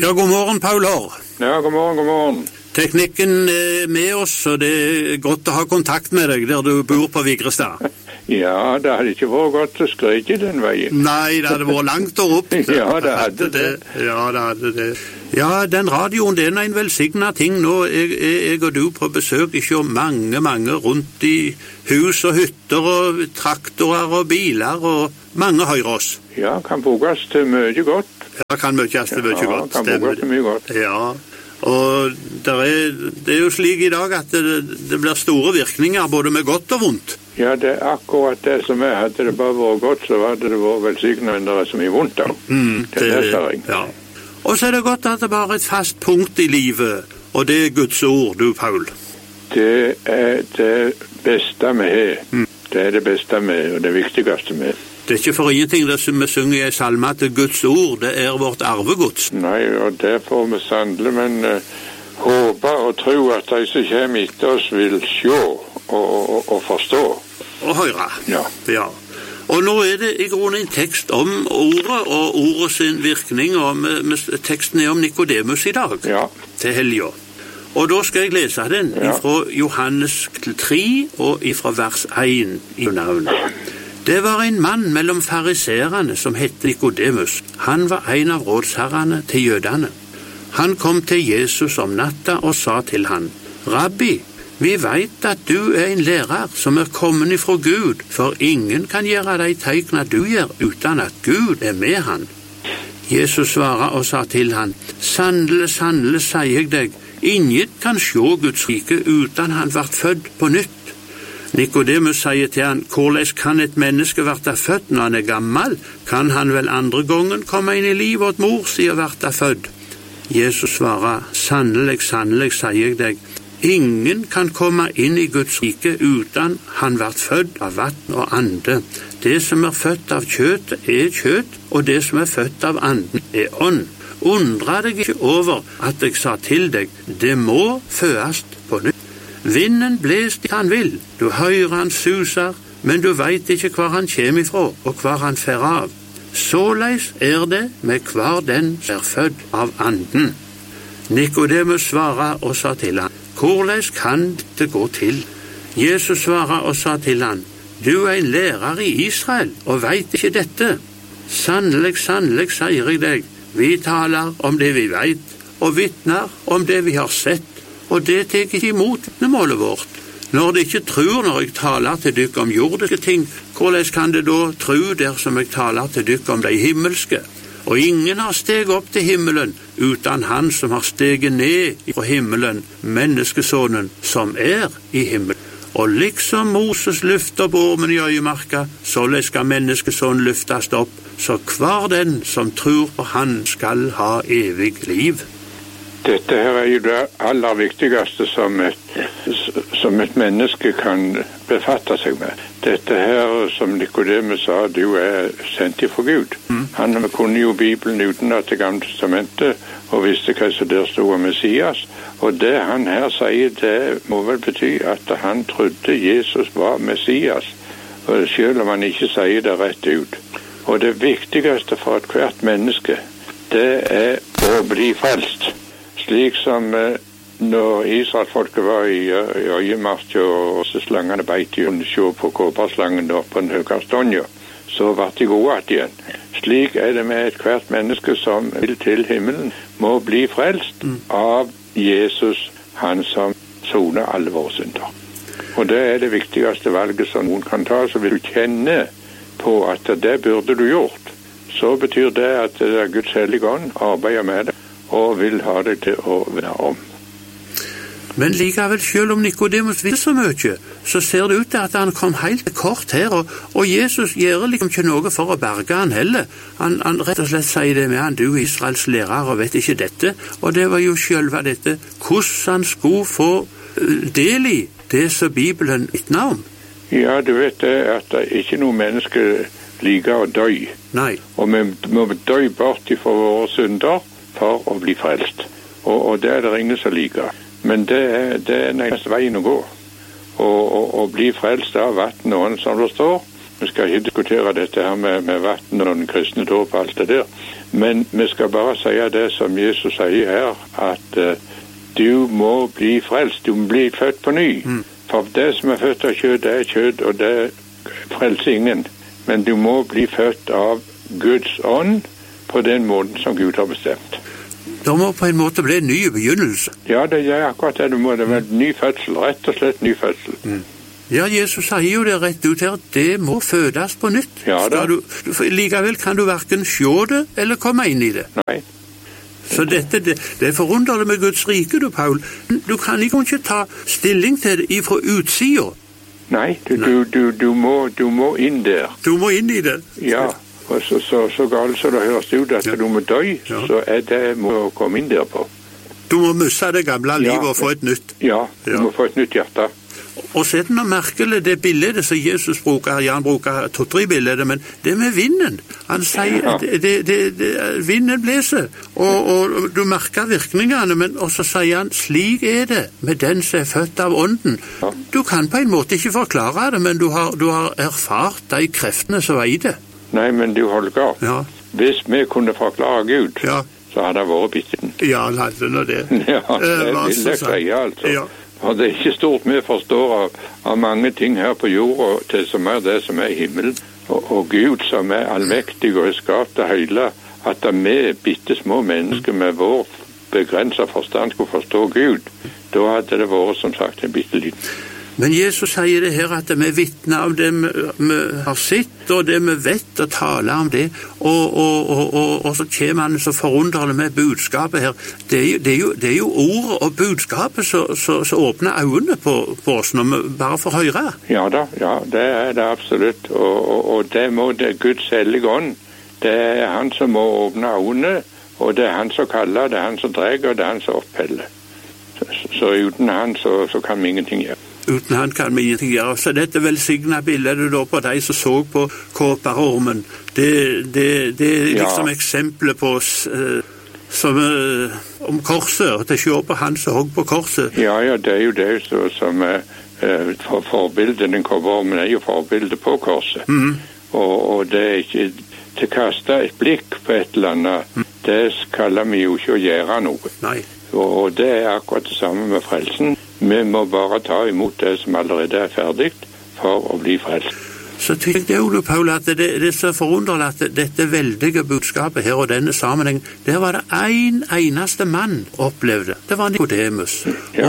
Ja, god morgen, Pauler. Ja, god morgen. Teknikken er med oss, og det er godt å ha kontakt med deg der du bor på Vigrestad. Ja, det hadde ikke vært godt å skreke den veien. Nei, det hadde vært langt og opp. Ja, det hadde det. Ja, det hadde det. Ja, den radioen, det er en velsignet ting. Nå er jeg og du på besøk, ikke mange rundt i hus og hytter og traktorer og biler, og mange hører oss. Ja, kan brukes til mye godt. Ja, kan brukes til mye godt. Ja, kan brukes til mye godt. Ja, og det er jo slik i dag at det blir store virkninger, både med godt og vondt. Ja, det er akkurat det som er. Hadde det bare vært godt, så hadde det vært velsignet enn det er så mye vondt av. Ja. Og så er det godt at det bare er et fast punkt i livet, og det er Guds ord, du, Paul. Det er det beste vi har. Det er det beste vi har, og det viktigste vi har. Det er ikke for ingenting det som vi synger i salme at Guds ord, det er vårt arvegods. Nei, og det får vi sannelig, men håpe og tro at de som kommer etter oss vil se og forstå. Og høre. Ja. Og nå er det i grunnen en tekst om ordet og ordet sin virkning, og teksten er om Nikodemus i dag, til helga. Og da skal jeg lese den fra Johannes 3 og fra vers 1 i navnet. Det var en mann mellom fariserene som hette Nikodemus. Han var en av rådsherrene til jødene. Han kom til Jesus om natta og sa til han: Rabbi, vi vet at du er en lærer som er kommet ifra Gud, for ingen kan gjøre de tegn du gjør uten at Gud er med han. Jesus svaret og sa til han: Sannelig, sier jeg deg, ingen kan se Guds rike uten han vært født på nytt. Nikodemus sier til han: Hvordan kan et menneske verte født når han er gammel? Kan han vel andre gangen komme inn i livet åt mor si og verte født? Jesus svarer: Sannelig, sier jeg deg, ingen kan komme inn i Guds rike uten han vært født av vann og ande. Det som er født av kjøtt er kjøtt, og det som er født av anden er ånd. Undra deg ikke over at jeg sa til deg, det må fødes på nytt. Vinden bles dit han vil, du hører han suser, men du vet ikke hvor han kommer ifra og hvor han fer av. Såleis er det med hver den som er født av anden. Nikodemus svarer og sa til han: Hvordan kan det gå til? Jesus svarer og sa til han: Du er en lærer i Israel og vet ikke dette. Sannelig, sier jeg deg, vi taler om det vi vet, og vitner om det vi har sett, og det tar ikke imot vitnemålet vårt. Når de ikke tror når jeg taler til dykk om jordiske ting, hvordan kan det da tro dersom jeg taler til dykk om de himmelske? Og ingen har steg opp til himmelen uten han som har steget ned fra himmelen, menneskesonen som er i himmelen. Og liksom Moses løfter opp ormen i øyemarka, således skal menneskesonen løftes opp, så hver den som tror på han skal ha evig liv. Dette her er jo det aller viktigste som et menneske kan befatte seg med. Dette her, som Nikodemus sa, du er sendt ifra Gud. Han kunne jo Bibelen utenat Det gamle testamentet, og visste hva som der stod om Messias. Og det han her sier, det må vel bety at han trodde Jesus var Messias, selv om han ikke sier det rett ut. Og det viktigste for et hvert menneske, det er å bli frelst. Slik som når Israelfolket var i øyemark og slangene beit i å se på kåperslangen på den høye stånja, så ble de gode igjen. Slik er det med et hvert menneske som vil til himmelen, må bli frelst av Jesus, han som soner alle våre synder. Og det er det viktigste valget som noen kan ta. Så vil du kjenne på at det burde du gjort, så betyr det at det er Guds hellige ånd arbeider med det og vil ha det til å være om. Men likevel, selv om Nikodemus vil så mye, så ser det ut til at han kom helt kort her, og Jesus gjør liksom ikke noe for å berge han heller. Han rett og slett sier det med han: Du er Israels lærer og vet ikke dette. Og det var jo selve dette, hvordan han skulle få del i det som Bibelen vitner om. Ja, du vet det at det ikke noe menneske liker å dø. Nei. Og vi må dø bort fra våre synder for å bli frelst. Og det er det ingen som liker. Men det er den eneste veien å gå. Og bli frelst av vann og ånd, som det står. Vi skal ikke diskutere dette her med vatten og den kristne dåp og alt det der. Men vi skal bare si det som Jesus sier her, at du må bli frelst, du må bli født på ny. For det som født av kjød, det kjød, og det frelser ingen. Men du må bli født av Guds ånd på den måten som Gud har bestemt. Det må på en måte bli en ny begynnelse. Ja, det er akkurat det. Det må være en ny fødsel, rett og slett ny fødsel. Ja, Jesus sier jo det rett ut her, det må fødes på nytt. Ja da. Likevel kan du hverken se det eller komme inn i det. Nei. Så det forundrer med Guds rike, du, Paul. Du kan ikke ta stilling til det ifra utsida. Nei, du må inn der. Du må inn i det. Ja, og så galt så det høres ut at du må dø, så det må komme inn der på. Du må miste det gamle livet og få et nytt. Ja, du må få et nytt hjerte. Og så er det noe merkelig det bildet som Jesus bruker, han bruker 2-3 bilder, men det med vinden. Han sier at vinden blæser, og du merker virkningene, men også sier han, slik er det med den som er født av ånden. Du kan på en måte ikke forklare det, men du har erfart de kreftene som er i det. Nei, men du Holger, hvis vi kunne forklare Gud, så hadde det vært bitte. Ja, han hadde nå det. Ja, det vil jeg si, altså. Ja. Og det er ikke stort vi forstår av mange ting her på jorda til som er det som er i himmelen. Og Gud som er allmektig og har skapt det hele, at vi bitte små mennesker med vår begrenset forstand skulle forstå Gud, da hadde det vært som sagt en bitte liten. Men Jesus sier det her at vi vitner om det vi har sett, og det vi vet, og taler om det, og så kommer han så forundrende med budskapet her. Det er jo ordet og budskapet som åpner øynene på oss når vi bare får høre. Ja da, det er det absolutt, og det må det Guds hellige ånd. Det er han som må åpne øynene, og det er han som kaller, det er han som drar, og det er han som oppheller. Så uten han så kan vi ingenting gjøre. Uten han kan vi ingenting gjøre. Så dette velsignet bildet da på de som så på kåperormen, det er liksom eksempler på om korset, til å se på han som hogg på korset. Ja, det er jo det som forbildet, den kåperormen er jo forbildet på korset. Og det er ikke til å kaste et blikk på et eller annet, det kaller vi jo ikke å gjøre noe. Nei. Og det er akkurat det samme med frelsen. Vi må bare ta imot det som allerede er ferdig for å bli frelst. Så tenkte jeg, Paul, at det er så forunderlig at dette veldige budskapet her og denne sammenhengen, der var det en eneste mann opplevde. Det var Nikodemus. Ja.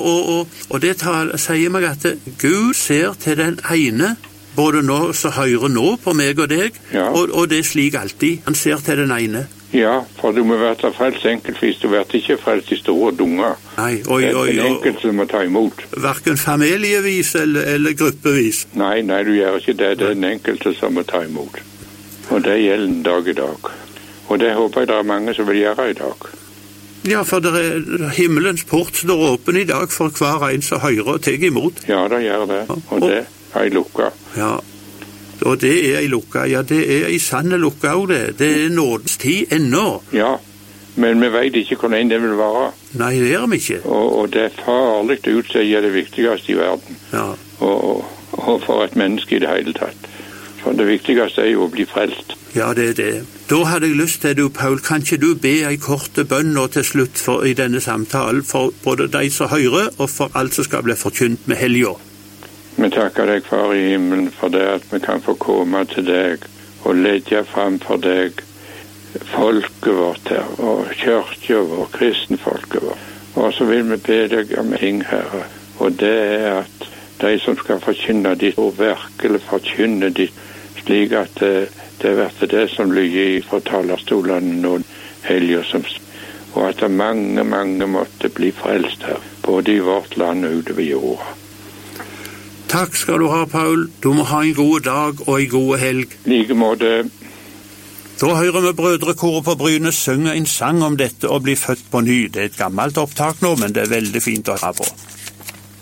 Og det sier meg at Gud ser til den ene, både nå som hører nå på meg og deg, og det er slik alltid. Han ser til den ene. Ja, for du må være frelst enkeltvis. Du blir ikke frelst i store dunger. Nei, det er en enkelt som må ta imot. Hverken familievis eller gruppevis. Nei, du gjør ikke det. Det er den enkelte som må ta imot. Og det gjelder en dag i dag. Og det håper jeg det er mange som vil gjøre i dag. Ja, for himmelens port står åpen i dag for hver en som hører og tar imot. Ja, det gjør det. Og det er en lukka. Ja, og det er en lukka. Ja, det er en sanne lukka også det. Det er nådens tid ennå. Ja, men vi vet ikke hvordan det vil være. Nei, det er vi ikke. Og det er farlig ut til å gjøre det viktigste i verden. Ja. Og for et menneske i det hele tatt. For det viktigste er jo å bli frelst. Ja, det er det. Da hadde jeg lyst til, Paul, kan ikke du be en korte bønn nå til slutt i denne samtalen for både de som hører og for alt som skal bli forkynt med helga? Vi takker deg, Far i himmelen, for det at vi kan få komme til deg og legge frem for deg folket vårt her, og kirken vår, kristenfolket vårt. Og så vil vi be deg om ting, Herre, og det er at de som skal forkynne ditt ord, virkelig forkynne ditt, slik at det blir det som lyder fra talerstolene nå, helga som, og at mange måtte bli frelst her, både i vårt land og utover jorda. Takk skal du ha, Paul. Du må ha en god dag og en god helg. Like måte. Da hører vi brødrekoret på Bryne synge en sang om dette å bli født på ny. Det er et gammelt opptak nå, men det er veldig fint å ha på.